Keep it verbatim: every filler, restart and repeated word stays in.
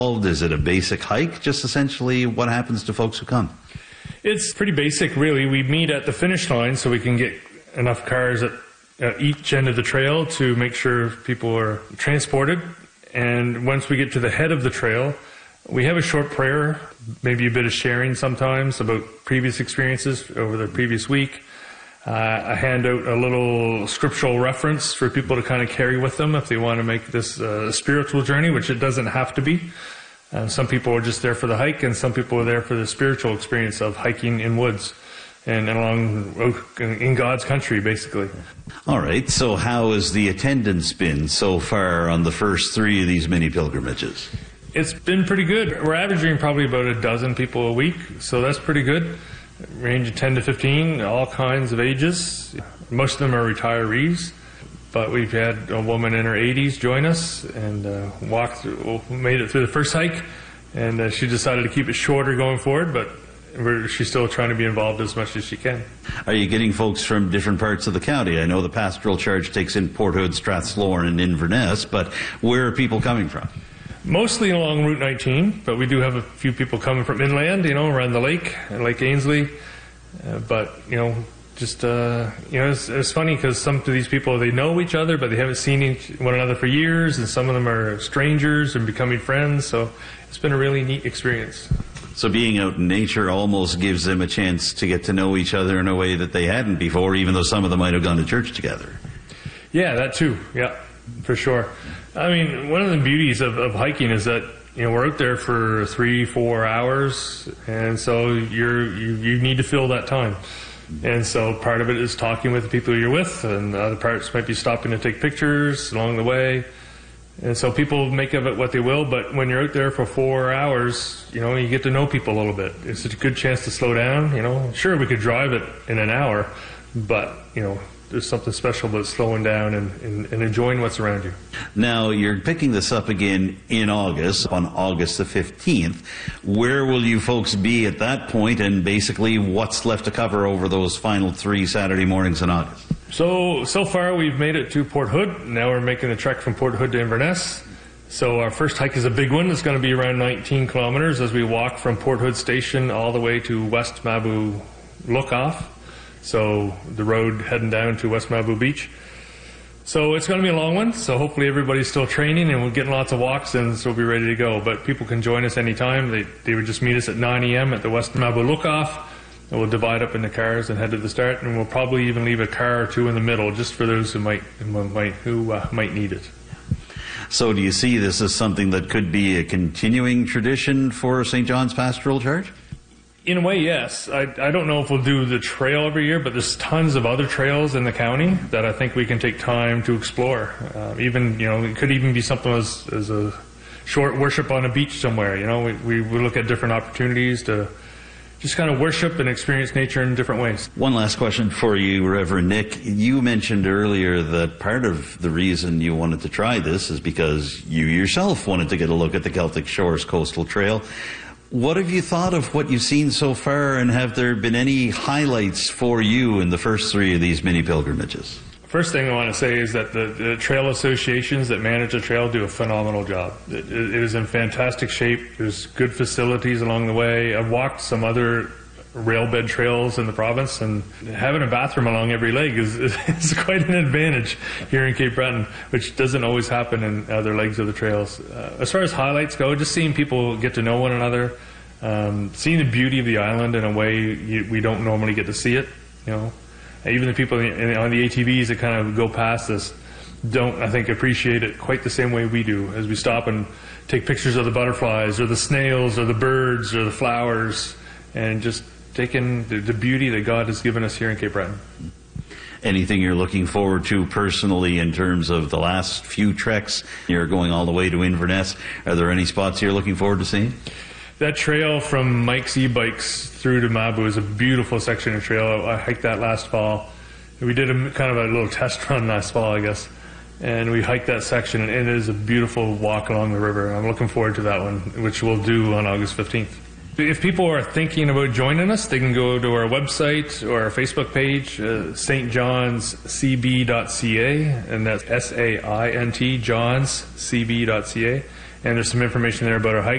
Is it a basic hike? Just essentially what happens to folks who come? It's pretty basic, really. We meet at the finish line so we can get enough cars at, at each end of the trail to make sure people are transported. And once we get to the head of the trail, we have a short prayer, maybe a bit of sharing sometimes about previous experiences over the previous week. Uh, I hand out a little scriptural reference for people to kind of carry with them if they want to make this uh, a spiritual journey, which it doesn't have to be. Uh, some people are just there for the hike, and some people are there for the spiritual experience of hiking in woods and, and along in God's country, basically. All right. So how has the attendance been so far on the first three of these mini pilgrimages? It's been pretty good. We're averaging probably about a dozen people a week, so that's pretty good. Range of ten to fifteen, all kinds of ages. Most of them are retirees, but we've had a woman in her eighties join us and uh, walked through, made it through the first hike, and uh, she decided to keep it shorter going forward, but we're, she's still trying to be involved as much as she can. Are you getting folks from different parts of the county? I know the pastoral charge takes in Port Hood, Strathsloran, and Inverness, but where are people coming from? Mostly along Route nineteen, but we do have a few people coming from inland, you know, around the lake, Lake Ainslie. Uh, but, you know, just, uh, you know, it's, it's funny because some of these people, they know each other, but they haven't seen each, one another for years, and some of them are strangers and becoming friends, so it's been a really neat experience. So being out in nature almost gives them a chance to get to know each other in a way that they hadn't before, even though some of them might have gone to church together. Yeah, that too, yeah. For sure. I mean, one of the beauties of, of hiking is that, you know, we're out there for three, four hours, and so you're, you, you need to fill that time. And so part of it is talking with the people you're with, and other parts might be stopping to take pictures along the way. And so people make of it what they will, but when you're out there for four hours, you know, you get to know people a little bit. It's a good chance to slow down, you know. Sure, we could drive it in an hour, but, you know, there's something special about slowing down and, and, and enjoying what's around you. Now, you're picking this up again in August, on August the fifteenth. Where will you folks be at that point, and basically what's left to cover over those final three Saturday mornings in August? So, so far we've made it to Port Hood. Now we're making the trek from Port Hood to Inverness. So our first hike is a big one. It's going to be around nineteen kilometers as we walk from Port Hood Station all the way to West Mabou Lookoff. So the road heading down to West Mabou Beach. So it's going to be a long one. So hopefully everybody's still training and we're getting lots of walks in, so we'll be ready to go. But people can join us anytime. They, they would just meet us at nine a m at the West Mabou Lookoff. And we'll divide up into cars and head to the start. And we'll probably even leave a car or two in the middle just for those who might, who might, who, uh, might need it. So do you see this as something that could be a continuing tradition for Saint John's Pastoral Charge? In a way, yes. I, I don't know if we'll do the trail every year, but there's tons of other trails in the county that I think we can take time to explore. Uh, even, you know, it could even be something as, as a short worship on a beach somewhere. You know, we, we, we look at different opportunities to just kind of worship and experience nature in different ways. One last question for you, Reverend Nick. You mentioned earlier that part of the reason you wanted to try this is because you yourself wanted to get a look at the Celtic Shores Coastal Trail. What have you thought of what you've seen so far, and have there been any highlights for you in the first three of these mini pilgrimages? First thing I want to say is that the, the trail associations that manage the trail do a phenomenal job. It, it is in fantastic shape. There's good facilities along the way. I've walked some other railbed trails in the province, and having a bathroom along every leg is, is, is quite an advantage here in Cape Breton, which doesn't always happen in other legs of the trails. Uh, as far as highlights go, just seeing people get to know one another, um, seeing the beauty of the island in a way you, we don't normally get to see it, you know. Even the people in, on the A T Vs that kind of go past us don't, I think, appreciate it quite the same way we do as we stop and take pictures of the butterflies or the snails or the birds or the flowers, and just taking the, the beauty that God has given us here in Cape Breton. Anything you're looking forward to personally in terms of the last few treks? You're going all the way to Inverness. Are there any spots you're looking forward to seeing? That trail from Mike's e-bikes through to Mabou is a beautiful section of trail. I hiked that last fall. We did a kind of a little test run last fall, I guess. And we hiked that section, and it is a beautiful walk along the river. I'm looking forward to that one, which we'll do on August fifteenth. If people are thinking about joining us, they can go to our website or our Facebook page, uh, S T Johns C B dot C A, and that's S A I N T, Johns C B dot C A. And there's some information there about our hike.